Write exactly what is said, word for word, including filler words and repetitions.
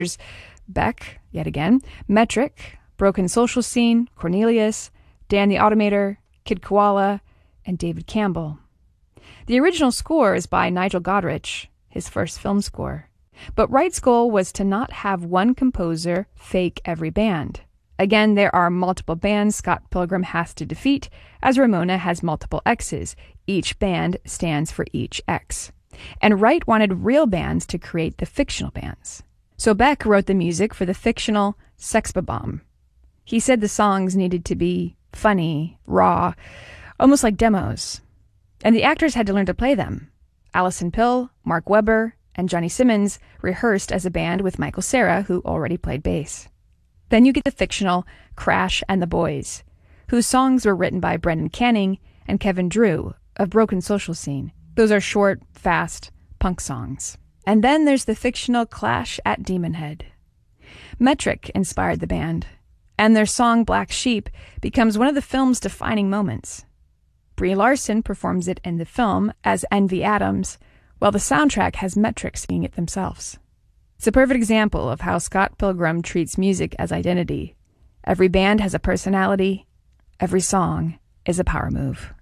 Beck, yet again, Metric, Broken Social Scene, Cornelius, Dan the Automator, Kid Koala, and David Campbell. The original score is by Nigel Godrich, his first film score. But Wright's goal was to not have one composer fake every band. Again, there are multiple bands Scott Pilgrim has to defeat, as Ramona has multiple X's. Each band stands for each X. And Wright wanted real bands to create the fictional bands. So Beck wrote the music for the fictional Sex Bob-omb. He said the songs needed to be funny, raw, almost like demos. And the actors had to learn to play them. Alison Pill, Mark Webber, and Johnny Simmons rehearsed as a band with Michael Cera, who already played bass. Then you get the fictional Crash and the Boys, whose songs were written by Brendan Canning and Kevin Drew of Broken Social Scene. Those are short, fast punk songs. And then there's the fictional Clash at Demon Head. Metric inspired the band, and their song Black Sheep becomes one of the film's defining moments. Brie Larson performs it in the film as Envy Adams, while the soundtrack has Metric singing it themselves. It's a perfect example of how Scott Pilgrim treats music as identity. Every band has a personality. Every song is a power move.